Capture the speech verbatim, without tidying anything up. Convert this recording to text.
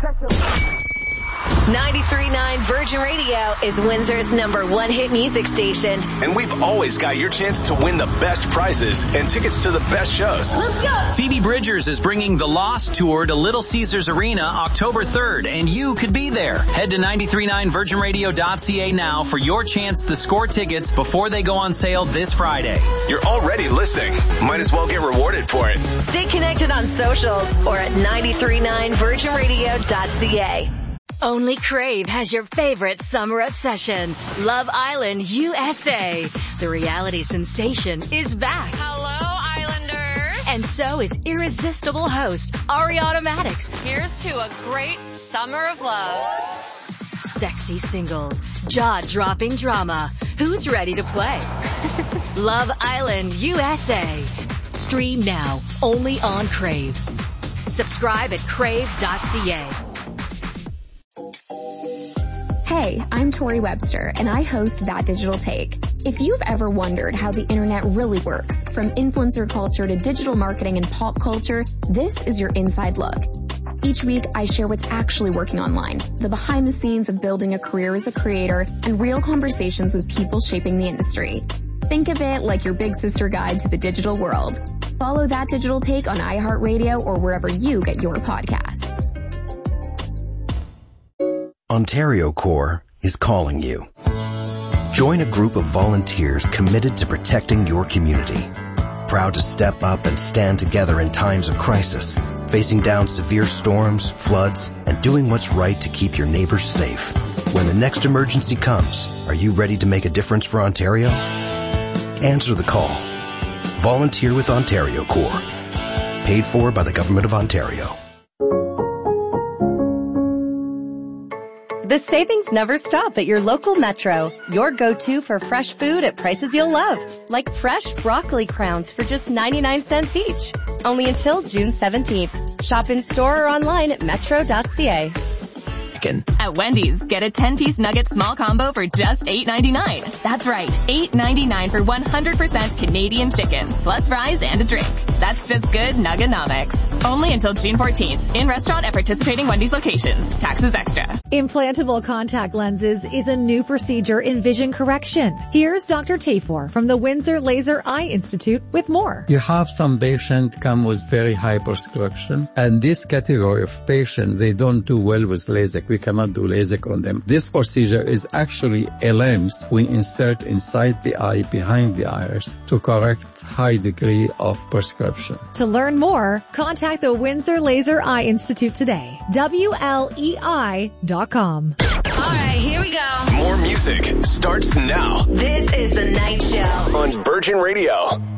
ninety-three point nine Virgin Radio is Windsor's number one hit music station. And we've always got your chance to win the best prizes and tickets to the best shows. Let's go! Phoebe Bridgers is bringing the Lost Tour to Little Caesars Arena October third, and you could be there. Head to ninety-three point nine virgin radio dot c a now for your chance to score tickets before they go on sale this Friday. You're already listening. Might as well get rewarded for it. Stay connected on socials or at ninety-three point nine virgin radio dot c a. Only Crave has your favorite summer obsession, Love Island U S A. The reality sensation is back. Hello, Islanders. And so is irresistible host Ariana Madix. Here's to a great summer of love. Sexy singles, jaw-dropping drama. Who's ready to play? Love Island U S A. Stream now, only on Crave. Subscribe at crave dot c a. Hey, I'm Tori Webster, and I host That Digital Take. If you've ever wondered how the internet really works, from influencer culture to digital marketing and pop culture, this is your inside look. Each week, I share what's actually working online, the behind the scenes of building a career as a creator, and real conversations with people shaping the industry. Think of it like your big sister guide to the digital world. Follow That Digital Take on iHeartRadio or wherever you get your podcasts. Ontario Corps is calling you. Join a group of volunteers committed to protecting your community. Proud to step up and stand together in times of crisis, facing down severe storms, floods, and doing what's right to keep your neighbors safe. When the next emergency comes, are you ready to make a difference for Ontario? Answer the call. Volunteer with Ontario Corps. Paid for by the Government of Ontario. The savings never stop at your local Metro. Your go-to for fresh food at prices you'll love. Like fresh broccoli crowns for just ninety-nine cents each. Only until June seventeenth. Shop in store or online at metro dot c a. At Wendy's, get a ten-piece nugget small combo for just eight ninety-nine. That's right, eight ninety-nine for one hundred percent Canadian chicken, plus fries and a drink. That's just good Nugganomics. Only until June fourteenth. In restaurant at participating Wendy's locations. Taxes extra. Implantable contact lenses is a new procedure in vision correction. Here's Doctor Tafor from the Windsor Laser Eye Institute with more. You have some patients come with very high prescription, and this category of patient, they don't do well with LASIK. We cannot do LASIK on them. This procedure is actually a lens we insert inside the eye, behind the iris, to correct high degree of prescription. To learn more, contact the Windsor Laser Eye Institute today. W L E I dot com. All right, here we go. More music starts now. This is The Night Show on Virgin Radio.